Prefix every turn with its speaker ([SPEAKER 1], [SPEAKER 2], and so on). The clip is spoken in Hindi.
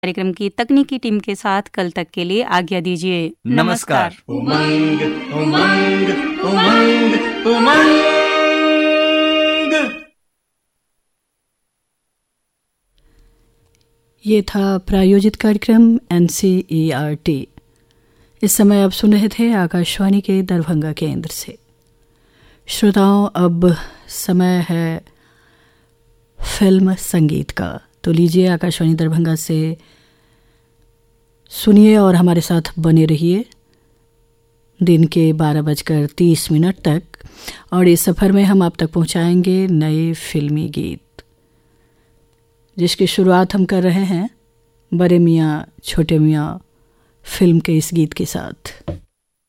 [SPEAKER 1] कार्यक्रम की तकनीकी टीम के साथ कल तक के लिए आज्ञा दीजिए।
[SPEAKER 2] नमस्कार। उमंग उमंग उमंग उमंग।
[SPEAKER 3] ये था प्रायोजित कार्यक्रम NCERT। इस समय आप सुन रहे थे आकाशवाणी के दरभंगा केंद्र से। श्रोताओं, अब समय है फिल्म संगीत का, तो लीजिए आकाशवाणी दरभंगा से सुनिए और हमारे साथ बने रहिए दिन के 12:30 तक। और इस सफ़र में हम आप तक पहुंचाएंगे नए फिल्मी गीत, जिसकी शुरुआत हम कर रहे हैं बड़े मियाँ छोटे मियाँ फिल्म के इस गीत के साथ।